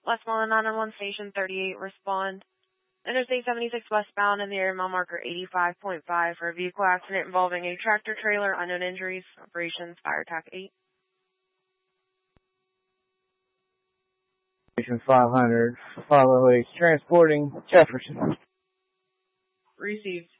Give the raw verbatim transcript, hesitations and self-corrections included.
Westmoreland nine one one Station thirty-eight, respond. Interstate seventy-six westbound in the area mile marker eighty-five point five for a vehicle accident involving a tractor trailer, unknown injuries, operations, fire attack eight. Station five hundred, follow is transporting Jefferson. Received.